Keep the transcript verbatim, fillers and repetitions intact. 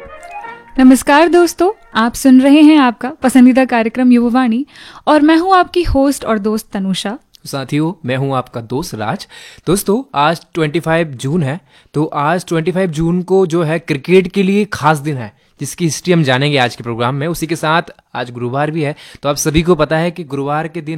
नमस्कार दोस्तों, आप सुन रहे हैं आपका पसंदीदा कार्यक्रम युववाणी और मैं हूं आपकी होस्ट और दोस्त तनुषा। साथियों, मैं हूं आपका दोस्त राज। दोस्तों, आज पच्चीस जून है, तो आज पच्चीस जून को जो है क्रिकेट के लिए खास दिन है, जिसकी हिस्ट्री हम जानेंगे आज के प्रोग्राम में। उसी के साथ आज गुरुवार भी है, तो आप सभी को पता है कि गुरुवार के दिन